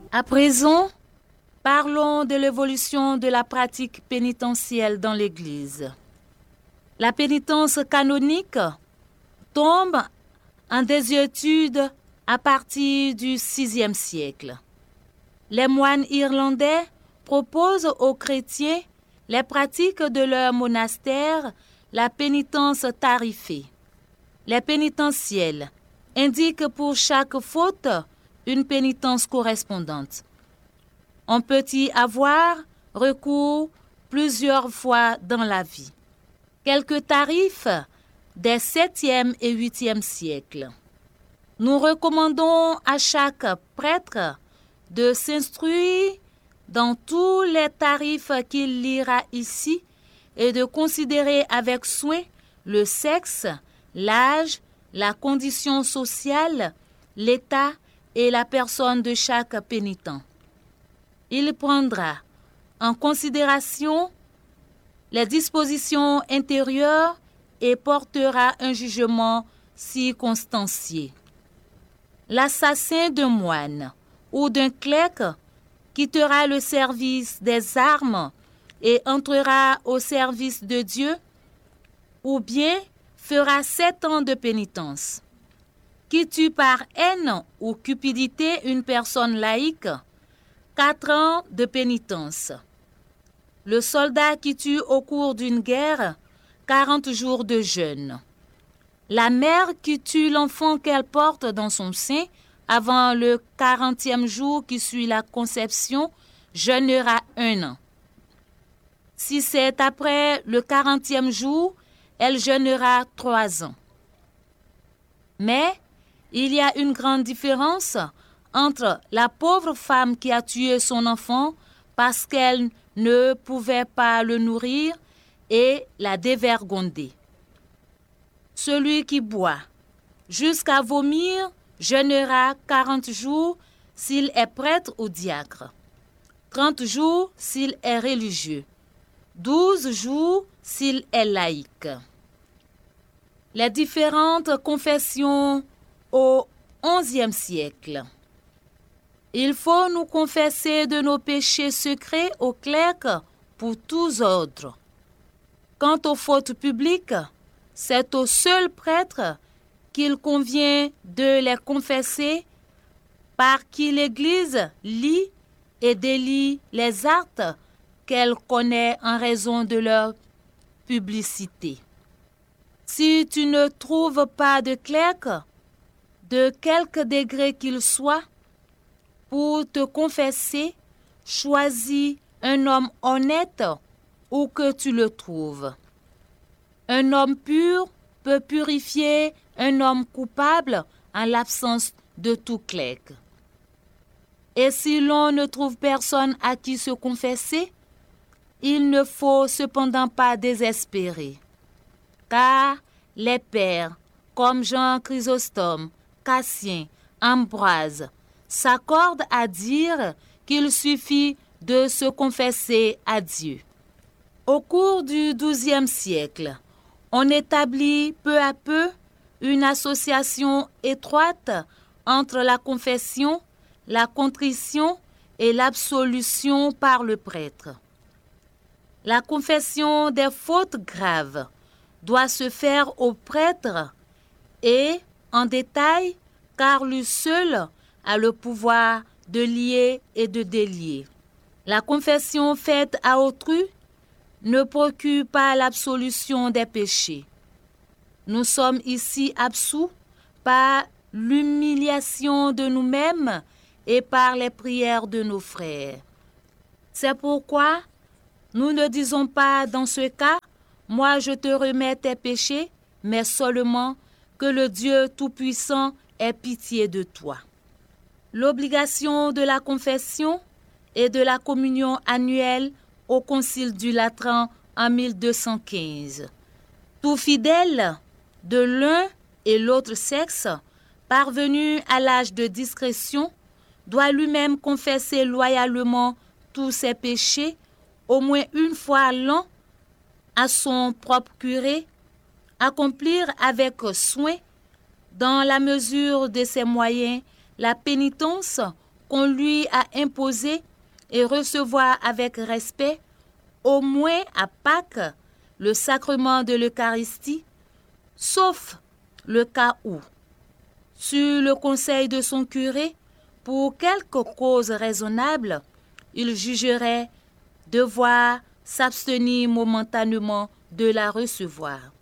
À présent, parlons de l'évolution de la pratique pénitentielle dans l'Église. La pénitence canonique tombe en désuétude à partir du VIe siècle. Les moines irlandais proposent aux chrétiens les pratiques de leur monastère, la pénitence tarifée. Les pénitentiels indiquent pour chaque faute une pénitence correspondante. On peut y avoir recours plusieurs fois dans la vie. Quelques tarifs des 7e et 8e siècles. Nous recommandons à chaque prêtre de s'instruire dans tous les tarifs qu'il lira ici et de considérer avec soin le sexe, l'âge, la condition sociale, l'état et la personne de chaque pénitent. Il prendra en considération les dispositions intérieures et portera un jugement circonstancié. L'assassin d'un moine ou d'un clerc quittera le service des armes et entrera au service de Dieu, ou bien fera 7 ans de pénitence. Qui tue par haine ou cupidité une personne laïque, 4 ans de pénitence. Le soldat qui tue au cours d'une guerre, 40 jours de jeûne. La mère qui tue l'enfant qu'elle porte dans son sein avant le 40e jour qui suit la conception, jeûnera 1 an. Si c'est après le 40e jour, elle jeûnera 3 ans. Mais il y a une grande différence entre la pauvre femme qui a tué son enfant parce qu'elle ne pouvait pas le nourrir et la dévergondée. Celui qui boit jusqu'à vomir jeûnera 40 jours s'il est prêtre ou diacre, 30 jours s'il est religieux, 12 jours s'il est laïque. Les différentes confessions au XIe siècle. Il faut nous confesser de nos péchés secrets au clerc pour tous ordres. Quant aux fautes publiques, c'est au seul prêtre qu'il convient de les confesser, par qui l'Église lit et délie les actes qu'elle connaît en raison de leur publicité. Si tu ne trouves pas de clerc, de quelque degré qu'il soit, pour te confesser, choisis un homme honnête où que tu le trouves. Un homme pur peut purifier un homme coupable en l'absence de tout clerc. Et si l'on ne trouve personne à qui se confesser, il ne faut cependant pas désespérer, car les pères, comme Jean Chrysostome, Cassien, Ambroise, s'accordent à dire qu'il suffit de se confesser à Dieu. Au cours du XIIe siècle, on établit peu à peu une association étroite entre la confession, la contrition et l'absolution par le prêtre. La confession des fautes graves doit se faire au prêtre et, en détail, car lui seul a le pouvoir de lier et de délier. La confession faite à autrui ne procure pas l'absolution des péchés. Nous sommes ici absous par l'humiliation de nous-mêmes et par les prières de nos frères. C'est pourquoi nous ne disons pas dans ce cas, « Moi je te remets tes péchés », mais seulement que le Dieu Tout-Puissant ait pitié de toi. L'obligation de la confession et de la communion annuelle au Concile du Latran en 1215. Tout fidèle de l'un et l'autre sexe, parvenu à l'âge de discrétion, doit lui-même confesser loyalement tous ses péchés au moins une fois l'an à son propre curé, accomplir avec soin, dans la mesure de ses moyens, la pénitence qu'on lui a imposé et recevoir avec respect, au moins à Pâques, le sacrement de l'Eucharistie, sauf le cas où, sur le conseil de son curé, pour quelque cause raisonnable, il jugerait devoir s'abstenir momentanément de la recevoir.